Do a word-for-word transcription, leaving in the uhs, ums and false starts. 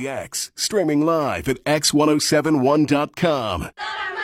X, streaming live at X ten seventy-one dot com.